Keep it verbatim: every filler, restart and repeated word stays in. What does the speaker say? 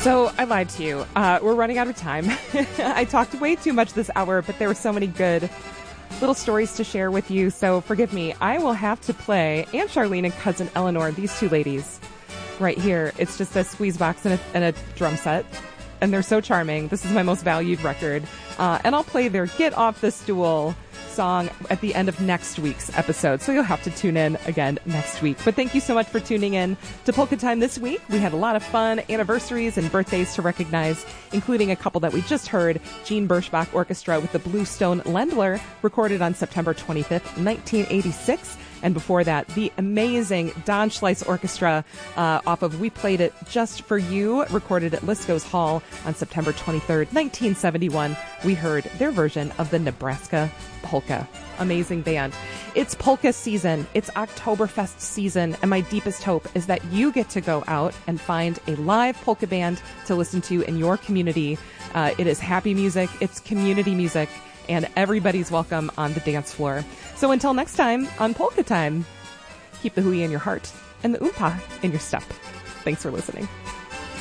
So I lied to you. Uh, we're running out of time. I talked way too much this hour, but there were so many good little stories to share with you. So forgive me. I will have to play Aunt Charlene and Cousin Eleanor, these two ladies right here. It's just a squeeze box and a, and a drum set. And they're so charming. This is my most valued record. Uh, and I'll play their Get Off the Stool song at the end of next week's episode. So you'll have to tune in again next week. But thank you so much for tuning in to Polka Time this week. We had a lot of fun anniversaries and birthdays to recognize, including a couple that we just heard. Jean Birschbach Orchestra with the Bluestone Ländler, recorded on September twenty-fifth, nineteen eighty-six. And before that, the amazing Don Schleiss Orchestra uh, off of We Played It Just For You, recorded at Lisco's Hall on September twenty-third, nineteen seventy-one. We heard their version of the Nebraska Polka. Amazing band. It's polka season. It's Oktoberfest season. And my deepest hope is that you get to go out and find a live polka band to listen to in your community. Uh, it is happy music. It's community music. And everybody's welcome on the dance floor. So until next time on Polka Time, keep the hui in your heart and the oompa in your step. Thanks for listening.